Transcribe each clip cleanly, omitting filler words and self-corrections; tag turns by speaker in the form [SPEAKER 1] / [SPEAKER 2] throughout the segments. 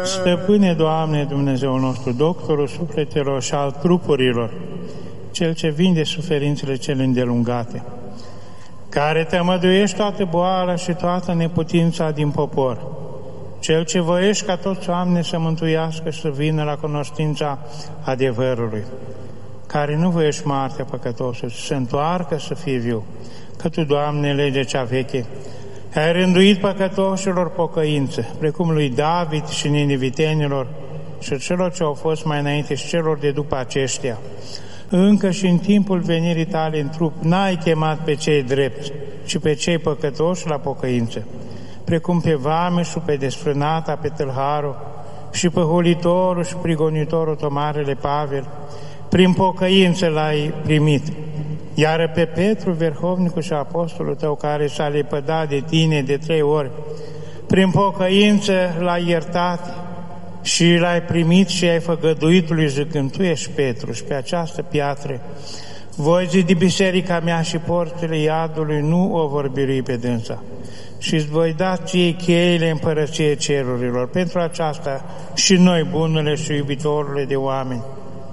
[SPEAKER 1] Stăpâne, Doamne, Dumnezeul nostru, doctorul sufletelor și al trupurilor, Cel ce vinde suferințele cele îndelungate, care tămăduiești toată boala și toată neputința din popor, Cel ce voiești ca toți oamenii să mântuiască și să vină la cunoștința adevărului, care nu voiești moartea păcătosului, să se întoarcă să fie viu, că Tu, Doamne, legea cea veche, ai rânduit păcătoșilor pocăință, precum lui David și ninivitenilor și celor ce au fost mai înainte și celor de după aceștia. Încă și în timpul venirii Tale în trup n-ai chemat pe cei drepți, ci pe cei păcătoși la pocăință, precum pe vameșul, pe desfrânata, pe tâlharul și pe holitorul și prigonitorul Tomarele Pavel, prin pocăință l-ai primit. Iar pe Petru, verhovnicul și apostolul Tău, care s-a lepădat de Tine de 3 ori, prin pocăință l-ai iertat și l-ai primit și ai făgăduit lui zicând, Tu ești Petru și pe această piatră voi zidi biserica mea și porțile iadului nu o vor birui pe dânsa. Și îți voi da Ție cheile împărăției cerurilor. Pentru aceasta și noi, bunele și iubitorile de oameni,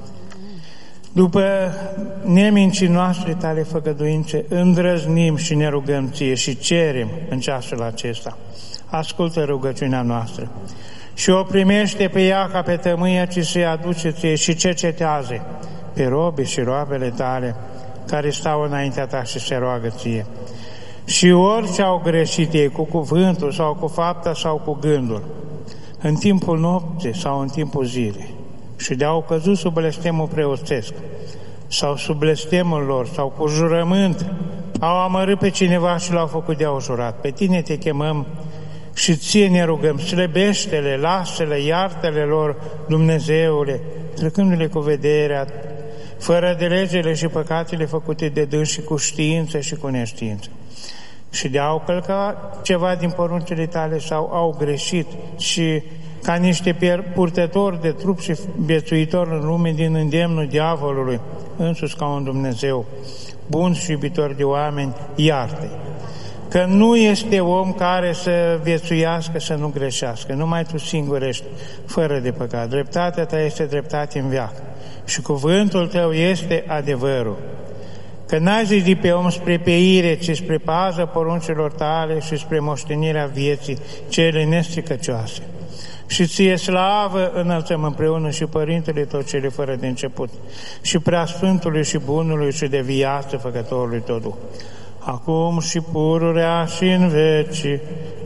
[SPEAKER 1] după nemincii noastre Tale făgăduințe, îndrăznim și ne rugăm Ție și cerem în ceasul acesta. Ascultă rugăciunea noastră și o primește pe ea ca pe tămâia ce se aduce Ție și cercetează pe robii și roabele Tale care stau înaintea Ta și se roagă Ție. Și orice au greșit ei cu cuvântul sau cu fapta sau cu gândul, în timpul nopții sau în timpul zilei, și de-au căzut sub blestemul preoțesc sau sub blestemul lor sau cu jurământ, au amărât pe cineva și l-au făcut de-au jurat. Pe Tine Te chemăm și Ție ne rugăm, slăbește-le, lasă-le, iartă-le lor, Dumnezeule, trecându-le cu vederea, fără de legele și păcatele făcute de dâns și cu știință și cu neștiință. Și de-au călcat ceva din poruncile Tale sau au greșit și ca niște purtători de trup și viețuitori în lume din îndemnul diavolului, însuși ca un Dumnezeu bun și iubitor de oameni, iartă-i. Că nu este om care să viețuiască, să nu greșească. Numai Tu singur ești fără de păcat. Dreptatea Ta este dreptate în veac și cuvântul Tău este adevărul. Că n-ai zidit pe om spre peire, ci spre pază poruncilor Tale și spre moștenirea vieții cele nestricăcioase. Și Ție slavă înălțăm împreună și Părintele tot cele fără de început, și Preasfântului și Bunului și de viață Făcătorului tot Duh, acum și pururea și în vecii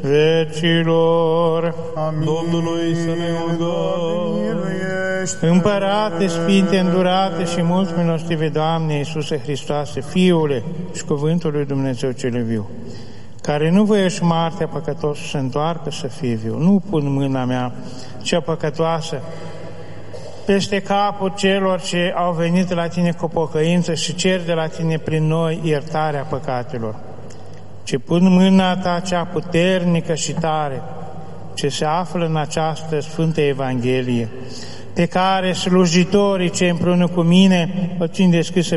[SPEAKER 1] vecilor.
[SPEAKER 2] Amin. Domnului să ne rugăm.
[SPEAKER 1] Împărate, Sfinte, îndurate și mult milostive, Doamne Iisuse Hristoase, Fiule și Cuvântul lui Dumnezeu cel viu, care nu voiești moartea păcătos să se întoarcă să fie viu. Nu pun mâna mea cea păcătoasă peste capul celor ce au venit la Tine cu pocăință și cer de la Tine prin noi iertarea păcatelor, ci pun mâna Ta cea puternică și tare, ce se află în această Sfântă Evanghelie, pe care slujitorii ce împreună cu mine o țin deschisă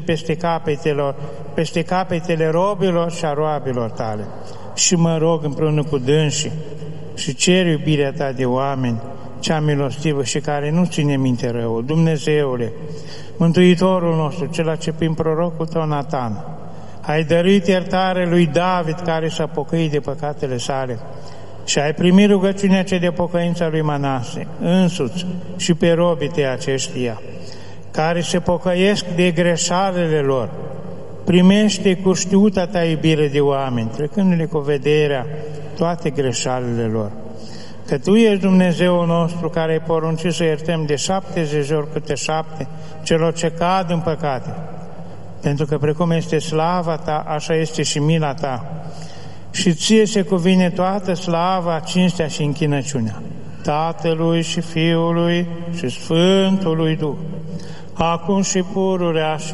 [SPEAKER 1] peste capetele robilor și a roabilor Tale. Și mă rog împreună cu dânsii și cer iubirea Ta de oameni, cea milostivă și care nu ține minte rău. Dumnezeule, Mântuitorul nostru, cel ce prin prorocul Tău Natan ai dăruit iertare lui David, care s-a pocăit de păcatele sale, și ai primit rugăciunea cea de pocăința lui Manase, însuți și pe robii Tăi aceștia, care se pocăiesc de greșalele lor. Primește cu știuta Ta iubire de oameni, trecându-le cu vederea toate greșalele lor. Că Tu ești Dumnezeul nostru, care ai poruncit să iertăm de 70 ori câte 7 celor ce cad în păcate. Pentru că precum este slava Ta, așa este și mila Ta. Și Ție se cuvine toată slava, cinstea și închinăciunea Tatălui și Fiului și Sfântului Duh, acum și pururea și